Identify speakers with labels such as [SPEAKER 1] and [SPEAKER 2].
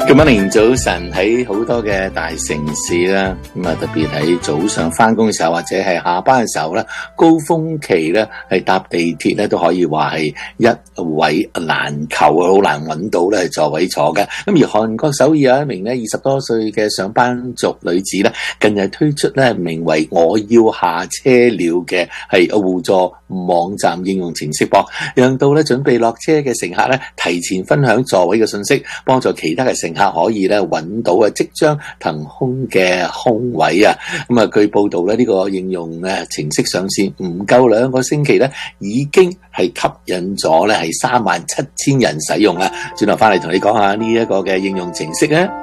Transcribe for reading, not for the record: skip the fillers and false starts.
[SPEAKER 1] Good morning，早晨喺好多嘅大城市啦，特別喺早上返工嘅時候或者係下班嘅時候咧，高峰期咧係搭地鐵咧都可以話係一位難求啊，好難揾到咧座位坐嘅。咁而韓國首爾有一名咧20多歲嘅上班族女子咧，近日推出咧名為我要下車了嘅係互助網站應用程式噃，讓到咧準備落車嘅乘客咧提前分享座位嘅信息，幫助其他嘅乘客可以咧揾到即將騰空嘅空位啊！據報道咧呢個應用程式上線唔夠2個星期咧，已經係吸引咗咧係37000人使用啦。轉頭翻嚟同你講下呢一個嘅應用程式啊！